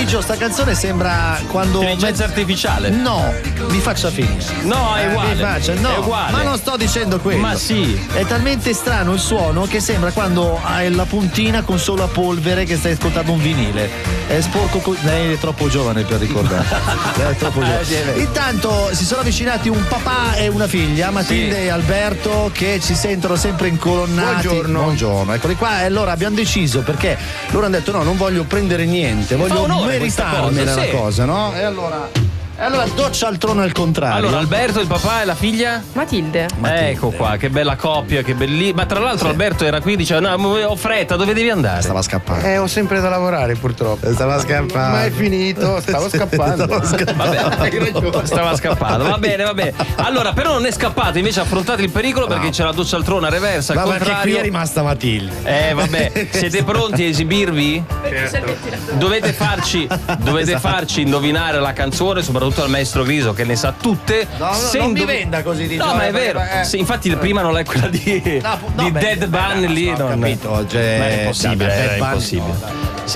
Gigio, sta canzone sembra quando. Intelligenza artificiale. No, mi faccia finire. No, è uguale. Mi faccia, no, è uguale. ma non sto dicendo quello. Ma sì. È talmente strano il suono che sembra quando hai la puntina con solo la polvere che stai ascoltando un vinile. È sporco. Lei è troppo giovane per ricordare. Lei è troppo giovane. Intanto si sono avvicinati un papà e una figlia, Matilde e Alberto, che ci sentono sempre incolonnati. Buongiorno, eccoli qua. E allora abbiamo deciso, perché loro hanno detto no, non voglio prendere niente, voglio meritarmela la cosa, no? E allora doccia al trono al contrario. Allora, Alberto, il papà e la figlia? Matilde. Ecco qua, che bella coppia, che bellissima. Ma tra l'altro Alberto era qui e diceva: no, ho fretta, dove devi andare? Stava scappando. Ho sempre da lavorare, purtroppo. Stava scappando. Ma è finito, stavo scappando. Vabbè, stava scappando. Va bene. Allora, però non è scappato, invece ha affrontato il pericolo perché c'è la doccia al trono reversa. Al Ma perché contrario. qui è rimasta Matilde. Vabbè, siete pronti a esibirvi? Dovete farci indovinare la canzone, soprattutto al maestro Griso che ne sa tutte. No, non mi venda così di No, ma è vero. Sì, infatti prima non è quella di Dead Bun lì. Ho capito, ma è impossibile.